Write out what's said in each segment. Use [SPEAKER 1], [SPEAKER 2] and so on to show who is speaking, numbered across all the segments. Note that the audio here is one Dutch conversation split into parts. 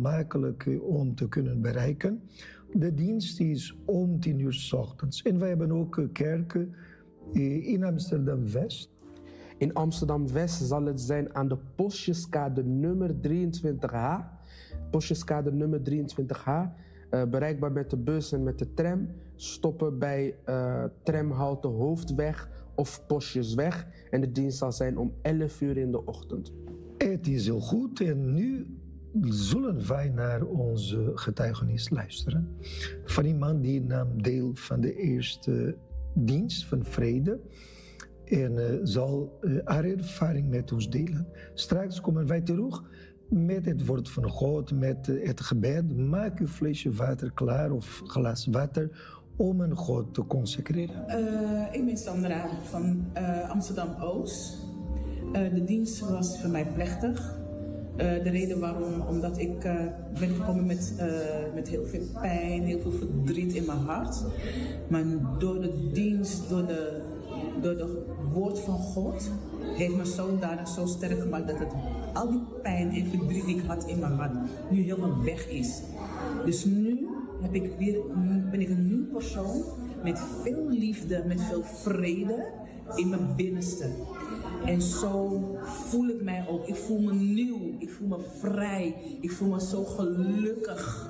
[SPEAKER 1] makkelijk om te kunnen bereiken. De dienst is om 10:00 's ochtends. En wij hebben ook kerken in Amsterdam-West.
[SPEAKER 2] In Amsterdam-West zal het zijn aan de Postjeskade nummer 23H. Postjeskade nummer 23H. Bereikbaar met de bus en met de tram. Stoppen bij tramhalte Hoofdweg of Postjesweg. En de dienst zal zijn om 11:00 in de ochtend.
[SPEAKER 1] Het is heel goed en nu zullen wij naar onze getuigenis luisteren. Van iemand die nam deel van de eerste dienst van vrede. En zal haar ervaring met ons delen. Straks komen wij terug met het woord van God, met het gebed. Maak uw flesje water klaar of glas water om aan God te consecreren.
[SPEAKER 3] Ik ben Sandra van Amsterdam-Oost. De dienst was voor mij plechtig. De reden waarom, omdat ik ben gekomen met heel veel pijn, heel veel verdriet in mijn hart. Maar door de dienst, door het woord van God, heeft me zodanig zo sterk gemaakt dat het al die pijn en verdriet die ik had in mijn hart nu helemaal weg is. Dus nu ben ik een nieuw persoon met veel liefde, met veel vrede in mijn binnenste. En zo voel ik mij ook. Ik voel me nieuw, ik voel me vrij, ik voel me zo gelukkig.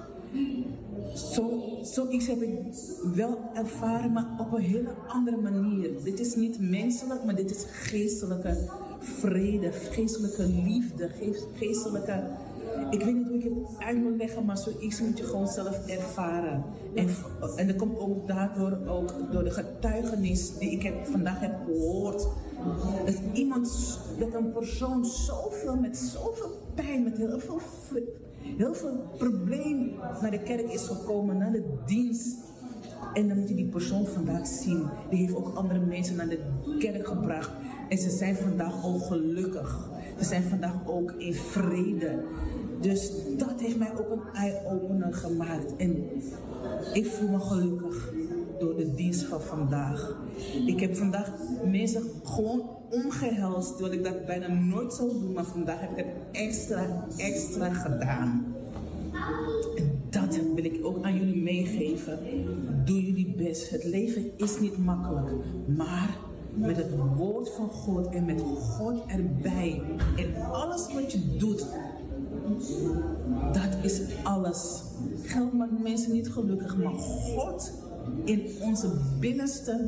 [SPEAKER 3] Zoiets heb ik wel ervaren, maar op een hele andere manier. Dit is niet menselijk, maar dit is geestelijke vrede, geestelijke liefde, geestelijke... Ik weet niet hoe ik het uit moet leggen, maar zoiets moet je gewoon zelf ervaren. En dat komt ook daardoor, ook door de getuigenis die ik vandaag heb gehoord. Dat een persoon met zoveel pijn, met heel veel probleem naar de kerk is gekomen, naar de dienst. En dan moet je die persoon vandaag zien. Die heeft ook andere mensen naar de kerk gebracht. En ze zijn vandaag ook gelukkig. Ze zijn vandaag ook in vrede. Dus dat heeft mij ook een eye-opener gemaakt. En ik voel me gelukkig door de dienst van vandaag. Ik heb vandaag mensen gewoon omgehelst, terwijl ik dat bijna nooit zou doen. Maar vandaag heb ik het extra gedaan. En dat wil ik ook aan jullie meegeven. Doe jullie best. Het leven is niet makkelijk. Maar met het woord van God en met God erbij. En alles wat je doet, dat is alles. Geld maakt mensen niet gelukkig, maar God in onze binnenste,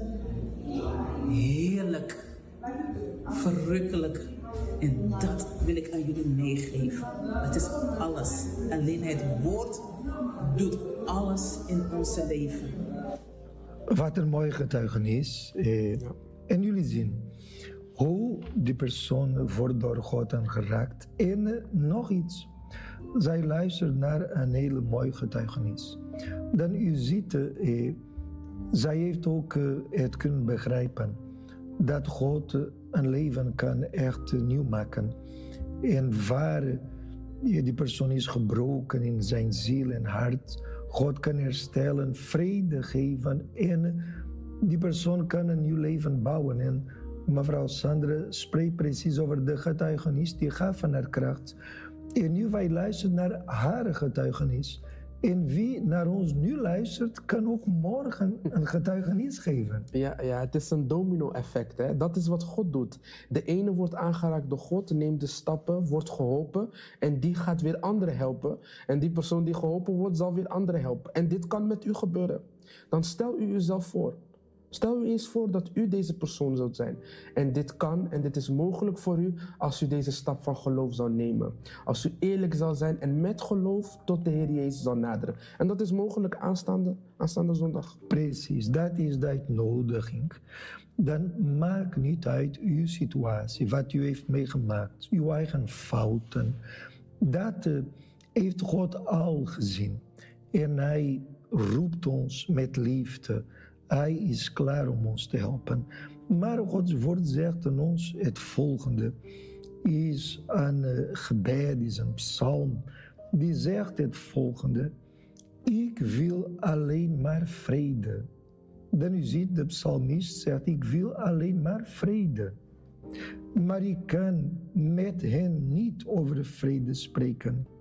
[SPEAKER 3] heerlijk, verrukkelijk. En dat wil ik aan jullie meegeven. Het is alles. Alleen het woord doet alles in ons leven.
[SPEAKER 1] Wat een mooie getuigenis. En jullie zien hoe die persoon wordt door God aangeraakt. En nog iets. Zij luistert naar een hele mooie getuigenis. Dan u ziet, zij heeft ook het kunnen begrijpen dat God een leven kan echt nieuw maken. En waar die persoon is gebroken in zijn ziel en hart, God kan herstellen, vrede geven en die persoon kan een nieuw leven bouwen. En mevrouw Sandra spreekt precies over de getuigenis die gaf van haar kracht. En nu wij luisteren naar haar getuigenis. En wie naar ons nu luistert, kan ook morgen een getuigenis geven.
[SPEAKER 2] Ja, het is een domino-effect. Hè? Dat is wat God doet. De ene wordt aangeraakt door God, neemt de stappen, wordt geholpen. En die gaat weer anderen helpen. En die persoon die geholpen wordt, zal weer anderen helpen. En dit kan met u gebeuren. Dan stel u uzelf voor. Stel u eens voor dat u deze persoon zult zijn. En dit kan en dit is mogelijk voor u als u deze stap van geloof zou nemen. Als u eerlijk zal zijn en met geloof tot de Heer Jezus zal naderen. En dat is mogelijk aanstaande zondag.
[SPEAKER 1] Precies, dat is de uitnodiging. Dan maakt niet uit uw situatie, wat u heeft meegemaakt, uw eigen fouten. Dat heeft God al gezien. En hij roept ons met liefde. Hij is klaar om ons te helpen. Maar Gods woord zegt aan ons het volgende. Is een gebed, is een psalm. Die zegt het volgende. Ik wil alleen maar vrede. Dan u ziet, de psalmist zegt, ik wil alleen maar vrede. Maar ik kan met hen niet over vrede spreken.